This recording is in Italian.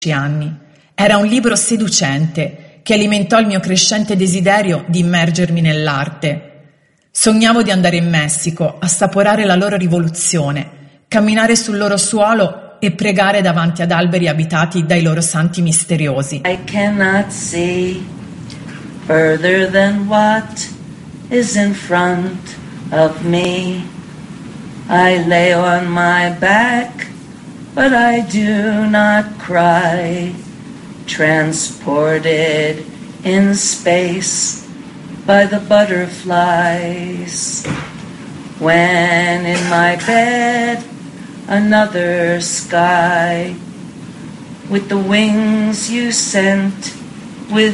anni. Era un libro seducente che alimentò il mio crescente desiderio di immergermi nell'arte. Sognavo di andare in Messico, assaporare la loro rivoluzione, camminare sul loro suolo e pregare davanti ad alberi abitati dai loro santi misteriosi. I cannot see further than what is in front of me. I lay on my back, but I do not cry, transported in space by the butterflies. When in my bed, another sky, with the wings you sent, with